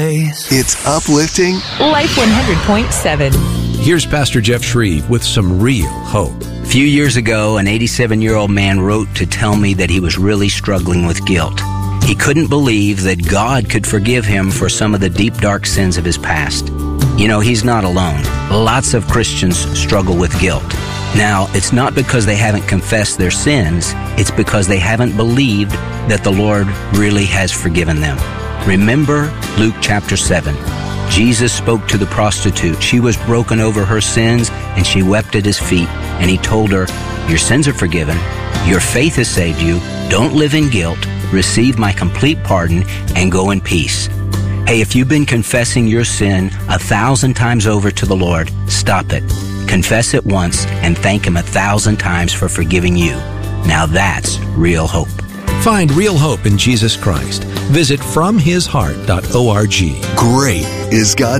ways. It's uplifting. Life 100.7. Here's Pastor Jeff Shreve with some real hope. A few years ago, an 87-year-old man wrote to tell me that he was really struggling with guilt. He couldn't believe that God could forgive him for some of the deep, dark sins of his past. You know, he's not alone. Lots of Christians struggle with guilt. Now, it's not because they haven't confessed their sins. It's because they haven't believed that the Lord really has forgiven them. Remember Luke chapter 7. Jesus spoke to the prostitute. She was broken over her sins, and she wept at his feet. And he told her, your sins are forgiven. Your faith has saved you. Don't live in guilt. Receive my complete pardon and go in peace. Hey, if you've been confessing your sin 1,000 times over to the Lord, stop it. Confess it once and thank Him 1,000 times for forgiving you. Now that's real hope. Find real hope in Jesus Christ. Visit FromHisHeart.org. Great is God's